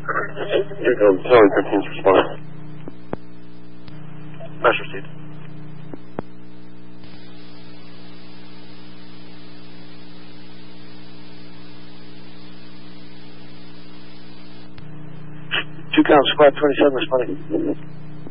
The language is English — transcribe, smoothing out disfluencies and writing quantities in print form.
Sorry, 15's responding. Mesh received. Two counts, 527 responding.